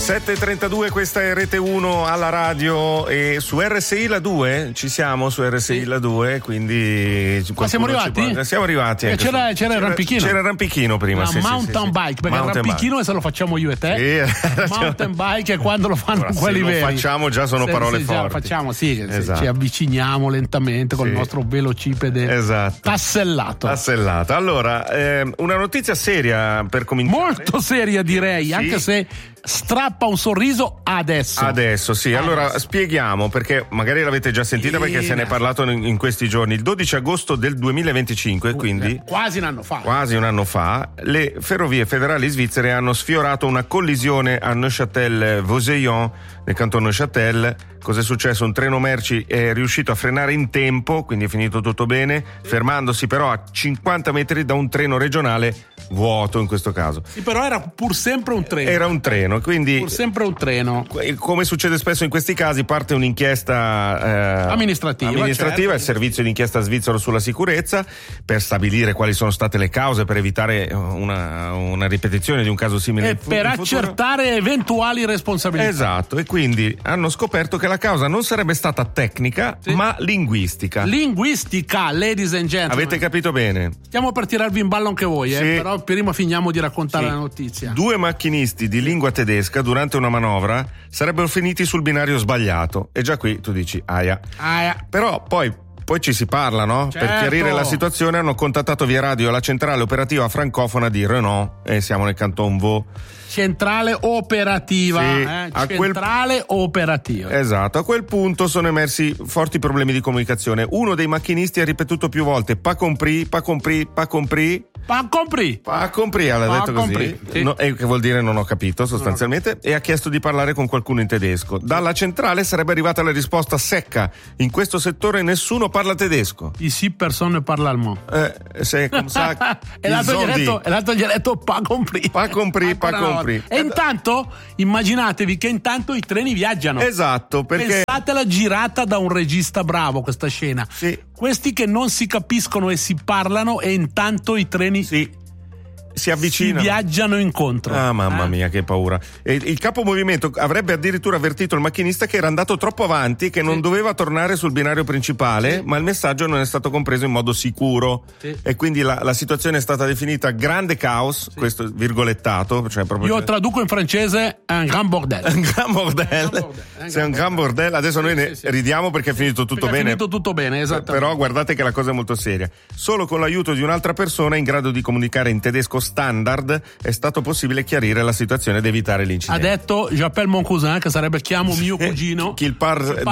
7:32, questa è Rete 1 alla radio e su RSI la 2, ci siamo su RSI la 2, quindi siamo arrivati? Siamo arrivati. C'era il rampichino. C'era il rampichino prima, mountain bike, perché il rampichino se lo facciamo io e te. Mountain bike è quando lo fanno quelli veri. Lo facciamo già sono parole forti. Facciamo ci avviciniamo lentamente con il nostro velocipede tassellato. Allora, una notizia seria per cominciare. Molto seria direi, anche se strappa un sorriso adesso. Sì. Allora spieghiamo, perché magari l'avete già sentita perché se ne è parlato in questi giorni. Il 12 agosto del 2025, quindi quasi un anno fa, le ferrovie federali svizzere hanno sfiorato una collisione a Neuchâtel-Vosillon, nel canton Neuchâtel. Cos'è successo? Un treno merci è riuscito a frenare in tempo, quindi è finito tutto bene, fermandosi però a 50 metri da un treno regionale vuoto in questo caso. Sì, però era pur sempre un treno. Era un treno, quindi pur sempre un treno. Come succede spesso in questi casi, parte un'inchiesta amministrativa, certo. Il servizio d'inchiesta svizzero sulla sicurezza, per stabilire quali sono state le cause, per evitare una ripetizione di un caso simile e per accertare eventuali responsabilità. Esatto, e quindi hanno scoperto che la causa non sarebbe stata tecnica, ma linguistica, ladies and gentlemen. Avete capito bene? Stiamo per tirarvi in ballo anche voi, però prima finiamo di raccontare la notizia. 2 macchinisti di lingua tedesca durante una manovra sarebbero finiti sul binario sbagliato, e già qui tu dici aia. Però poi ci si parla, no? Certo. Per chiarire la situazione hanno contattato via radio la centrale operativa francofona di Renault, e siamo nel canton Vaud. Centrale operativa, operativa. Esatto, a quel punto sono emersi forti problemi di comunicazione. Uno dei macchinisti ha ripetuto più volte pas compris, ha detto così, che vuol dire non ho capito sostanzialmente, e ha chiesto di parlare con qualcuno in tedesco. Dalla centrale sarebbe arrivata la risposta secca: in questo settore nessuno parla tedesco. Ici personne parle allemand. C'est comme ça. E l'altro gli ha detto pas compris. E intanto immaginatevi che intanto i treni viaggiano. Esatto, perché pensatela girata da un regista bravo questa scena. Sì. Questi che non si capiscono e si parlano, e intanto i treni si avvicinano, si viaggiano incontro. Mamma mia, che paura. E il capo movimento avrebbe addirittura avvertito il macchinista che era andato troppo avanti, che non doveva tornare sul binario principale, ma il messaggio non è stato compreso in modo sicuro, e quindi la situazione è stata definita grande caos, questo virgolettato, cioè proprio. Io traduco in francese un grand bordel. C'est un grand bordel. Adesso noi ne ridiamo perché è finito tutto bene. È finito tutto bene, esattamente. Però guardate che la cosa è molto seria. Solo con l'aiuto di un'altra persona in grado di comunicare in tedesco standard è stato possibile chiarire la situazione ed evitare l'incidente. Ha detto j'appelle mon cousin, che sarebbe chiamo mio cugino, chi parle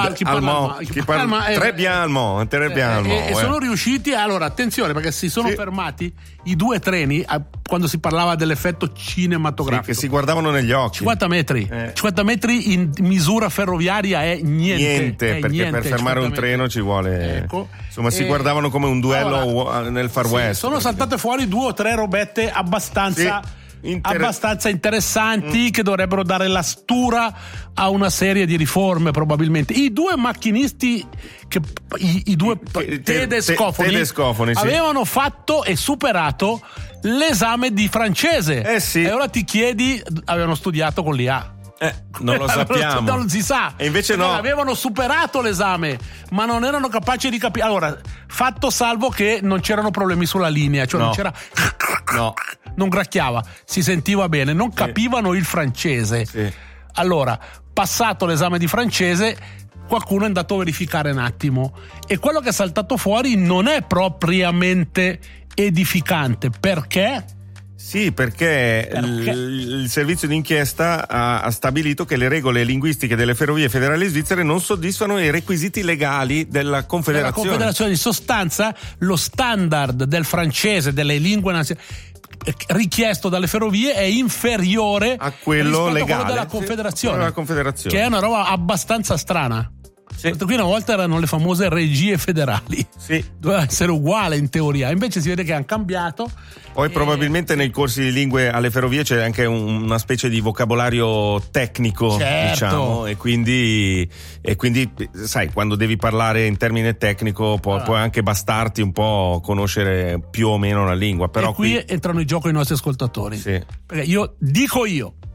très bien allemand. E sono riusciti. Allora attenzione, perché si sono fermati i 2 treni quando si parlava dell'effetto cinematografico, che si guardavano negli occhi. 50 metri in misura ferroviaria è niente, perché per fermare un treno ci vuole, insomma, si guardavano come un duello nel Far West. Sono saltate fuori 2 o 3 robette abbastanza interessanti, che dovrebbero dare la stura a una serie di riforme probabilmente. I 2 macchinisti i 2 tedescofoni avevano fatto e superato l'esame di francese, e ora ti chiedi, avevano studiato con l'IA. Non lo sappiamo. Non si sa. E invece no. Avevano superato l'esame, ma non erano capaci di capire. Allora, fatto salvo che non c'erano problemi sulla linea, cioè non c'era. Non gracchiava, si sentiva bene, non capivano il francese. Allora, passato l'esame di francese, qualcuno è andato a verificare un attimo, e quello che è saltato fuori non è propriamente edificante. Perché? Sì, perché il servizio d'inchiesta ha stabilito che le regole linguistiche delle ferrovie federali svizzere non soddisfano i requisiti legali della Confederazione. In sostanza, lo standard del francese, delle lingue nazionali richiesto dalle ferrovie è inferiore a quello legale della Confederazione, che è una roba abbastanza strana. Qui una volta erano le famose regie federali, doveva essere uguale in teoria, invece si vede che hanno cambiato. Poi probabilmente nei corsi di lingue alle ferrovie c'è anche una specie di vocabolario tecnico, diciamo, e quindi sai, quando devi parlare in termine tecnico può anche bastarti un po' conoscere più o meno la lingua. Però e qui entrano in gioco i nostri ascoltatori, perché io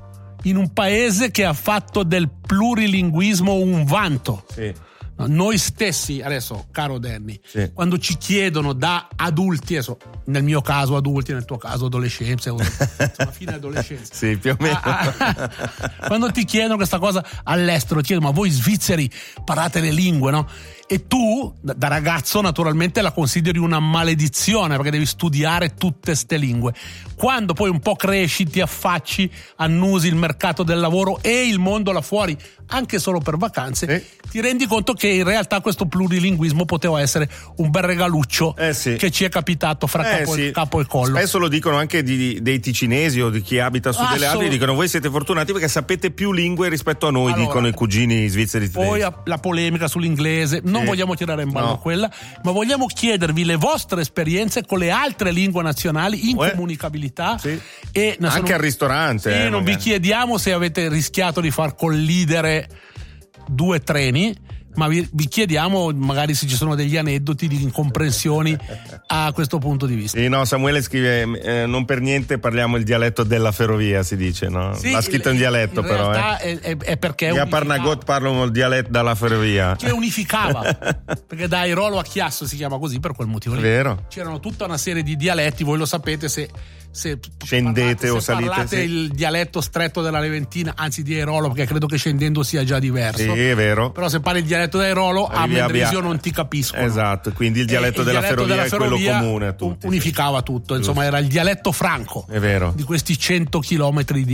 in un paese che ha fatto del plurilinguismo un vanto. Sì. Noi stessi, adesso, caro Danny, sì, quando ci chiedono da adulti, adesso, nel mio caso adulti, nel tuo caso adolescenza, insomma, fine adolescenza. Sì, più o meno. Quando ti chiedono questa cosa all'estero, ti chiedono: ma voi svizzeri parlate le lingue, no? E tu, da ragazzo, naturalmente la consideri una maledizione, perché devi studiare tutte ste lingue. Quando poi un po' cresci, ti affacci, annusi il mercato del lavoro e il mondo là fuori, anche solo per vacanze, ti rendi conto che in realtà questo plurilinguismo poteva essere un bel regaluccio che ci è capitato fra capo e collo. Spesso lo dicono anche dei ticinesi o di chi abita su delle Alpi, dicono: voi siete fortunati perché sapete più lingue rispetto a noi, allora, dicono i cugini svizzeri tedeschi. Poi la polemica sull'inglese, non vogliamo tirare in ballo quella, ma vogliamo chiedervi le vostre esperienze con le altre lingue nazionali in comunicabilità e anche al ristorante. Non vi chiediamo se avete rischiato di far collidere 2 treni, ma vi chiediamo magari se ci sono degli aneddoti di incomprensioni a questo punto di vista. Sì, no, Samuele scrive: non per niente parliamo il dialetto della ferrovia, si dice, no? L'ha scritto in dialetto, in però. È perché a Parnagot parlano il dialetto della ferrovia. Che unificava, perché da Airolo a Chiasso si chiama così per quel motivo lì. Vero. C'erano tutta una serie di dialetti, voi lo sapete se scendete o salite. Parlate il dialetto stretto della Leventina, anzi di Airolo, perché credo che scendendo sia già diverso. Sì, è vero. Però se parli il dialetto da Airolo, a Mendrisio non ti capiscono. Esatto, quindi il dialetto della ferrovia è quello comune a tutti. Unificava tutto, insomma, era il dialetto franco. È vero. Di questi 100 chilometri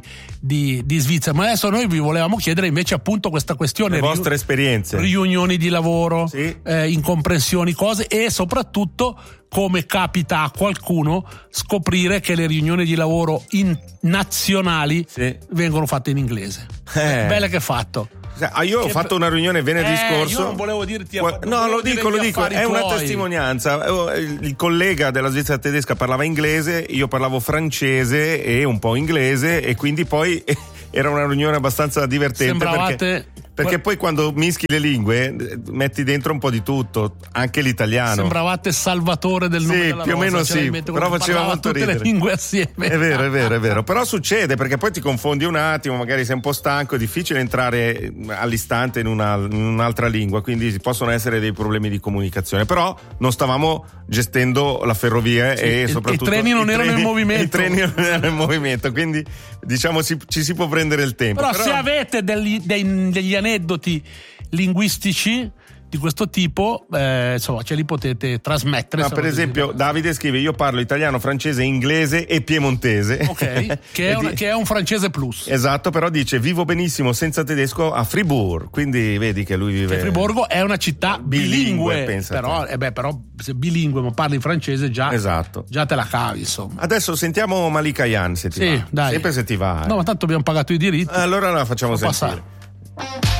di Svizzera. Ma adesso noi vi volevamo chiedere invece appunto questa questione. Le vostre esperienze. Riunioni di lavoro, incomprensioni, cose, e soprattutto come capita a qualcuno scoprire che le riunioni di lavoro nazionali vengono fatte in inglese. Belle che fatto. Io ho fatto una riunione venerdì scorso. Io non volevo dirti lo dico, è una testimonianza. Il collega della Svizzera tedesca parlava inglese, io parlavo francese e un po' inglese, e quindi poi era una riunione abbastanza divertente. Perché poi quando mischi le lingue metti dentro un po' di tutto, anche l'italiano. Sembravate Salvatore del nome della più o meno rosa, però faceva molto tutte ridere. Le lingue assieme. È vero. Però succede, perché poi ti confondi un attimo, magari sei un po' stanco, è difficile entrare all'istante in un'altra lingua, quindi possono essere dei problemi di comunicazione. Però non stavamo gestendo la ferrovia e soprattutto i treni non erano in movimento. I treni non erano in movimento, quindi diciamo ci si può prendere il tempo. Però se avete degli aneddoti linguistici di questo tipo, insomma, ce li potete trasmettere. Per esempio, Davide scrive: io parlo italiano, francese, inglese e piemontese. Ok, che è un francese plus. Esatto, però dice: vivo benissimo senza tedesco a Fribourg, quindi vedi che lui vive. Friburgo è una città bilingue, pensa. Però se bilingue ma parli francese già te la cavi, insomma. Adesso sentiamo Malika Ayane, se ti va. Dai. Sempre se ti va. No, ma tanto abbiamo pagato i diritti. Allora la facciamo sentire.